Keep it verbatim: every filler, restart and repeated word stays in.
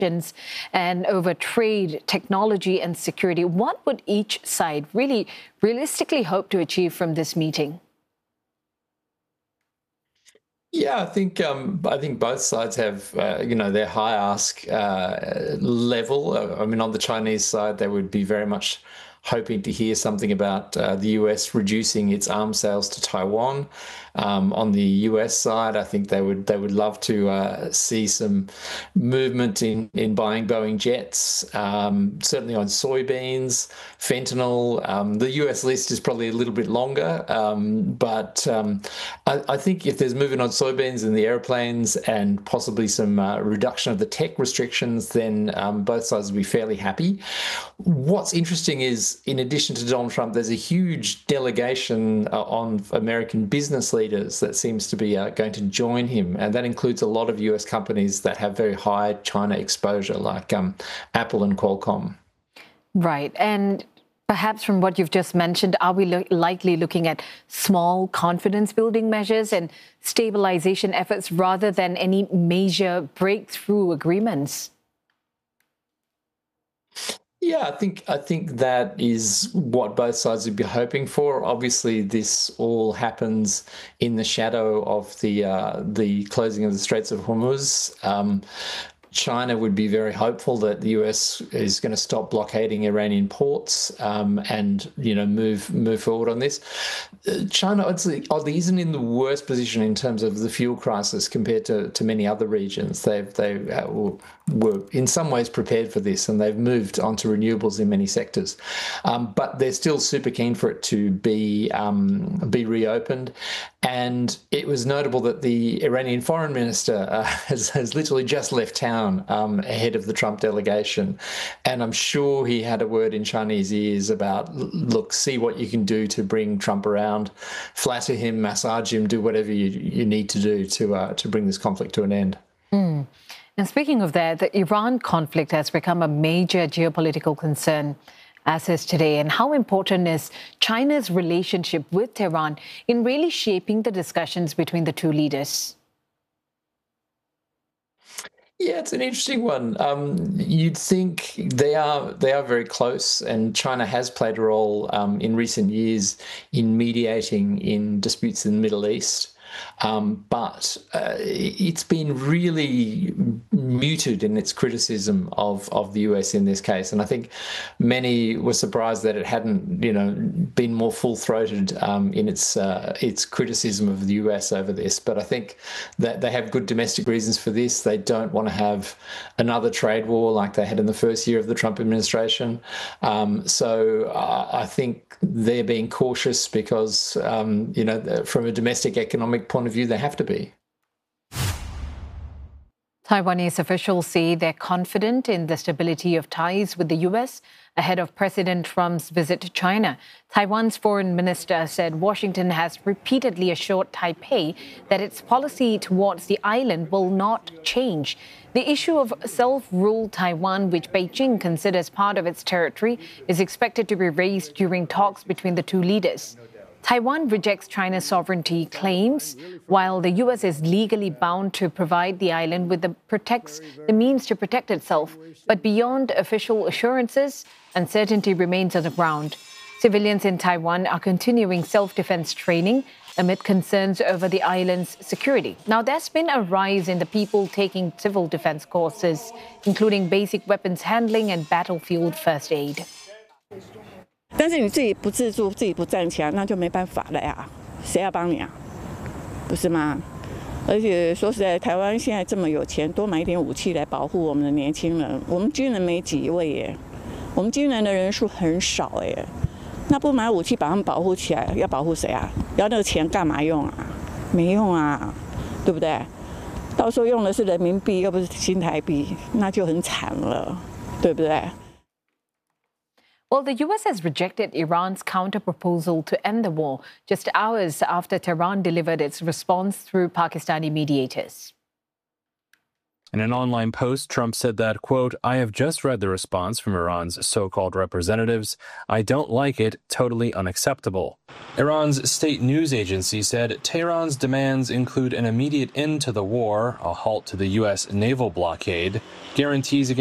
and over trade, technology and security. What would each side really realistically hope to achieve from this meeting? Yeah, I think um, I think both sides have uh, you know their high ask uh, level. I mean, on the Chinese side, they would be very much hoping to hear something about uh, the U S reducing its arms sales to Taiwan. Um, on the U S side, I think they would they would love to uh, see some movement in in buying Boeing jets. Um, certainly on soybeans, fentanyl. Um, the U S list is probably a little bit longer, um, but um, I, I think if there's movement on soybeans and the airplanes and possibly some uh, reduction of the tech restrictions, then um, both sides will be fairly happy. What's interesting is, in addition to Donald Trump, there's a huge delegation uh, on American business leaders that seems to be uh, going to join him, and that includes a lot of U S companies that have very high China exposure, like um, Apple and Qualcomm. Right, and perhaps from what you've just mentioned, are we lo- likely looking at small confidence-building measures and stabilization efforts rather than any major breakthrough agreements? Yeah, I think I think that is what both sides would be hoping for. Obviously, this all happens in the shadow of the uh, the closing of the Straits of Hormuz. Um, China would be very hopeful that the U S is going to stop blockading Iranian ports um, and, you know, move move forward on this. Uh, China, oddly, oddly, isn't in the worst position in terms of the fuel crisis compared to, to many other regions. They've they were in some ways prepared for this, and they've moved onto renewables in many sectors. Um, but they're still super keen for it to be um, be reopened. And it was notable that the Iranian foreign minister uh, has, has literally just left town um, ahead of the Trump delegation. And I'm sure he had a word in Chinese ears about, look, see what you can do to bring Trump around, flatter him, massage him, do whatever you, you need to do to, uh, to bring this conflict to an end. Mm. And speaking of that, the Iran conflict has become a major geopolitical concern, as is today. And how important is China's relationship with Tehran in really shaping the discussions between the two leaders? Yeah, it's an interesting one. Um, you'd think they are they are very close, and China has played a role um, in recent years in mediating in disputes in the Middle East. Um, but uh, it's been really muted in its criticism of, of the U S in this case. And I think many were surprised that it hadn't, you know, been more full-throated um, in its uh, its criticism of the U S over this. But I think that they have good domestic reasons for this. They don't want to have another trade war like they had in the first year of the Trump administration. Um, so uh, I think they're being cautious because, um, you know, from a domestic economic point of view, they have to be. Taiwanese officials say they're confident in the stability of ties with the U S ahead of President Trump's visit to China. Taiwan's foreign minister said Washington has repeatedly assured Taipei that its policy towards the island will not change. The issue of self-ruled Taiwan, which Beijing considers part of its territory, is expected to be raised during talks between the two leaders. Taiwan rejects China's sovereignty claims, while the U S is legally bound to provide the island with the protects the means to protect itself. But beyond official assurances, uncertainty remains on the ground. Civilians in Taiwan are continuing self-defense training amid concerns over the island's security. Now, there's been a rise in the people taking civil defense courses, including basic weapons handling and battlefield first aid. 但是你自己不自助，自己不站起来，那就没办法了呀。谁要帮你啊？不是吗？而且说实在，台湾现在这么有钱，多买一点武器来保护我们的年轻人。我们军人没几位耶，我们军人的人数很少耶。那不买武器把他们保护起来，要保护谁啊？要那个钱干嘛用啊？没用啊，对不对？到时候用的是人民币，又不是新台币，那就很惨了，对不对？ Well, the U S has rejected Iran's counter-proposal to end the war just hours after Tehran delivered its response through Pakistani mediators. In an online post, Trump said that, quote, "I have just read the response from Iran's so-called representatives. I don't like it. Totally unacceptable." Iran's state news agency said Tehran's demands include an immediate end to the war, a halt to the U S naval blockade, guarantees against